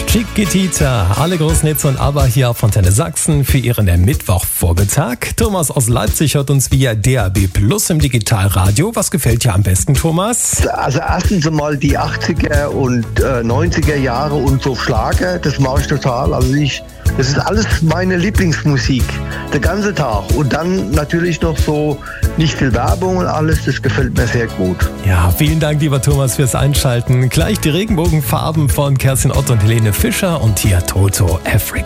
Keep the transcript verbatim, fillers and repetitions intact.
Chiquitita, alle großen Hits und Aber hier auf Antenne Sachsen für Ihren Mittwochvormittag. Thomas aus Leipzig hört uns via D A B Plus im Digitalradio. Was gefällt dir am besten, Thomas? Also erstens einmal die achtziger und äh, neunziger Jahre und so Schlager, das mache ich total. Also ich, das ist alles meine Lieblingsmusik, der ganze Tag. Und dann natürlich noch so nicht viel Werbung und alles, das gefällt mir sehr gut. Ja, vielen Dank, lieber Thomas, fürs Einschalten. Gleich die Regenbogenfarben von Kerstin Ott und Helene Fischer und hier Toto Africa.